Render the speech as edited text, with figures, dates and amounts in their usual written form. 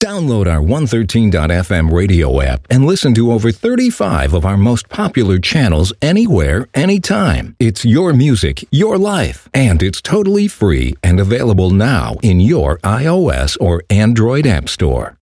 Download our 113.fm radio app and listen to over 35 of our most popular channels anywhere, anytime. It's your music, your life, and it's totally free and available now in your iOS or Android app store.